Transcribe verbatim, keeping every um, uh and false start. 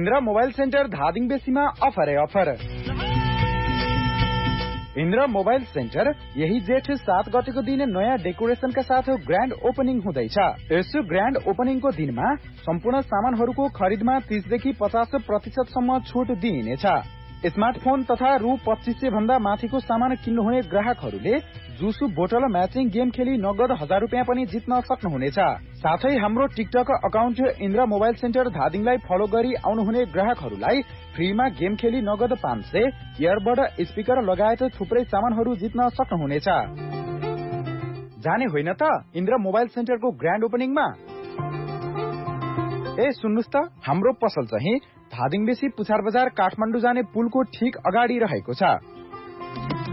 Indra mobile centre Dhading बेसीमा अफरै offer. Indra mobile centre यही जेठ सात गतेको दिन नयाँ डेकोरेसनका साथ ग्रान्ड ओपनिङ हुँदैछ। यस ग्रान्ड ओपनिङको दिनमा सम्पूर्ण सामानहरूको खरिदमा तीसदेखि पचास प्रतिशतसम्म छुट दिइनेछ। स्मार्टफोन तथा रु पच्चीस सय भन्दा माथिको सामान किन्नुहुने ग्राहकहरूले जुसु बोटल म्याचिङ गेम खेली नगद हजार रुपियाँ पनि जित्न सक्नुहुनेछ। साथै हाम्रो TikTok account Indra mobile centre धादिङलाई follow गरी आउनुहुने ग्राहकहरूलाई फ्रीमा गेम खेली नगद पाँच सय, इयरबड, स्पिकर लगायत थुप्रै सामानहरू जित्न सक्नुहुनेछ। जाने होइन त इन्द्र मोबाइल सेन्टरको ग्रान्ड ओपनिङमा? ए सुन्नुस् त, हाम्रो पसल चाहिँ धादिङ बेसी पुछार बजार काठमाडौँ जाने पुलको ठीक अगाडि रहेको छ।